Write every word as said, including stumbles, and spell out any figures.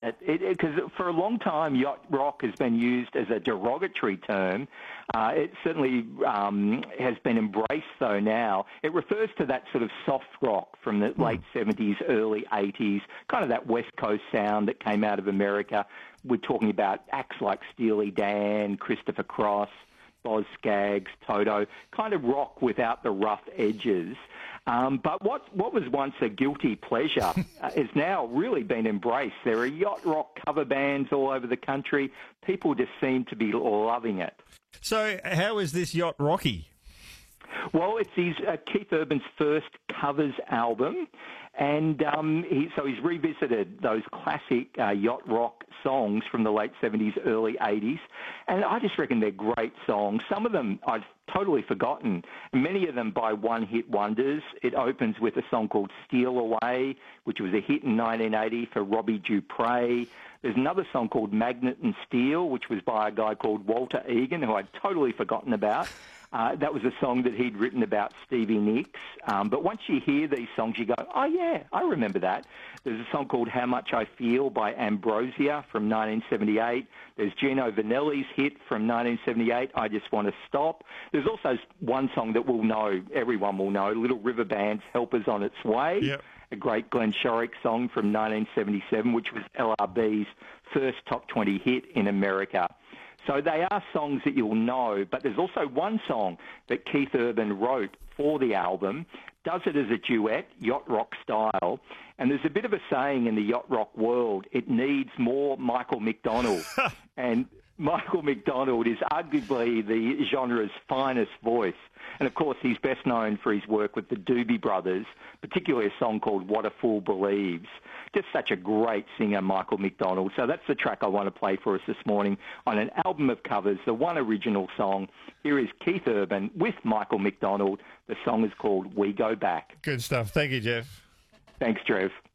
that, because for a long time, yacht rock has been used as a derogatory term. Uh, it certainly um, has been embraced, though, now. It refers to that sort of soft rock from the mm. late seventies, early eighties, kind of that West Coast sound that came out of America. We're talking about acts like Steely Dan, Christopher Cross, Boz Scaggs, Toto, kind of rock without the rough edges. Um, but what what was once a guilty pleasure uh, has now really been embraced. There are yacht rock cover bands all over the country. People just seem to be loving it. So how is this Yacht Rocky? Well, it's his, uh, Keith Urban's first covers album, and um, he, so he's revisited those classic uh, yacht rock songs from the late seventies, early eighties, and I just reckon they're great songs. Some of them I've totally forgotten, many of them by one-hit wonders. It opens with a song called Steal Away, which was a hit in nineteen eighty for Robbie Dupre. There's another song called Magnet and Steel, which was by a guy called Walter Egan, who I'd totally forgotten about. Uh, that was a song that he'd written about Stevie Nicks. Um, but once you hear these songs, you go, oh, yeah, I remember that. There's a song called How Much I Feel by Ambrosia from nineteen seventy-eight. There's Gino Vanelli's hit from nineteen seventy-eight, I Just Want to Stop. There's also one song that we'll know, everyone will know, Little River Band's Helper's on Its Way. Yep. A great Glenn Shorrock song from nineteen seventy-seven, which was L R B's first top twenty hit in America. So they are songs that you'll know, but there's also one song that Keith Urban wrote for the album, does it as a duet, yacht rock style, and there's a bit of a saying in the yacht rock world, it needs more Michael McDonald. And Michael McDonald is arguably the genre's finest voice. And, of course, he's best known for his work with the Doobie Brothers, particularly a song called What a Fool Believes. Just such a great singer, Michael McDonald. So that's the track I want to play for us this morning on an album of covers, the one original song. Here is Keith Urban with Michael McDonald. The song is called We Go Back. Good stuff. Thank you, Jeff. Thanks, Trev.